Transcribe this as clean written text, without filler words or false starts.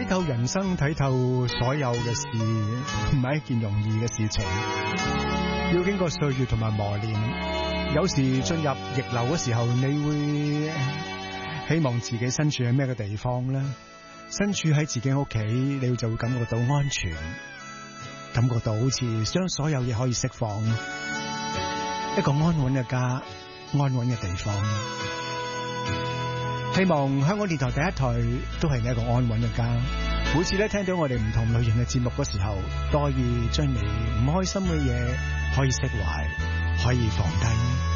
透人生，睇透所有嘅事，唔係一件容易嘅事情，要經過歲月同埋磨練。有時進入逆流嘅時候，你會希望自己身處喺咩嘅地方呢？身處喺自己屋企，你就會感覺到安全，感覺到好似將所有嘢可以釋放，一個安穩嘅家，安穩嘅地方。希望香港電台第一台都係一個安穩嘅家。每次咧聽到我哋唔同類型嘅節目嗰時候，都可以將你唔開心嘅嘢可以釋懷，可以放低。